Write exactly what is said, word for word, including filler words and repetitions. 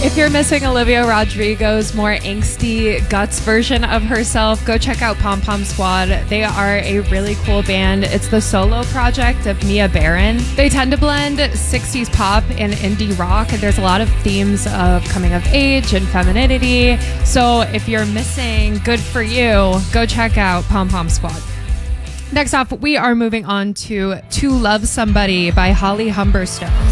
If you're missing Olivia Rodrigo's more angsty guts version of herself, go check out Pom Pom Squad. They are a really cool band. It's the solo project of Mia Baron. They tend to blend sixties pop and indie rock. There's a lot of themes of coming of age and femininity. So if you're missing Good For You, go check out Pom Pom Squad. Next off, we are moving on to To Love Somebody by Holly Humberstone.